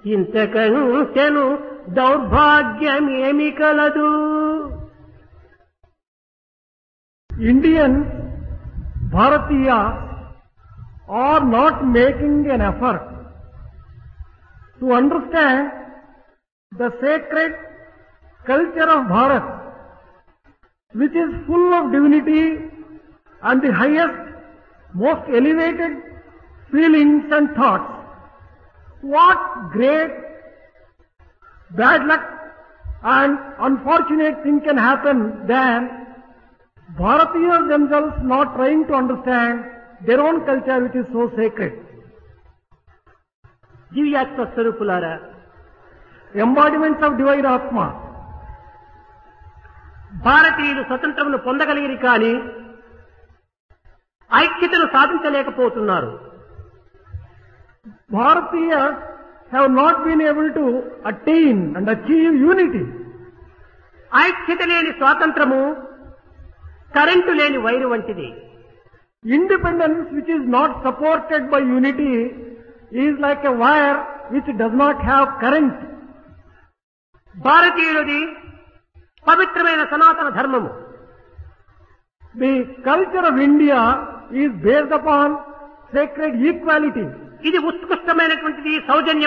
ఇంతకంటెను దౌర్భాగ్యమేమి కలదు. Indians, Bharatiya, are not making an effort to understand the sacred culture of Bharat, which is full of divinity and the highest, most elevated feelings and thoughts. What great bad luck and unfortunate thing can happen than Bharatiyas themselves not trying to understand their own culture which is so sacred. దివ్యాత్మ స్వరూపులారా, Embodiments of divine Atma. భారతీయులు స్వతంత్రమును పొందగలిగిరి కానీ ఐక్యతను సాధించలేకపోతున్నారు. Bharatiyas have not been able to attain and achieve unity. ఐక్యత లేని స్వాతంత్రము current లేని wire వంటిది. Independence which is not supported by unity is like a wire which does not have current. భారతీయులది పవిత్రమైన సనాతన ధర్మము. The culture of India is based upon sacred equality. ఇది ఉత్కృష్టమైనటువంటిది, సౌజన్యం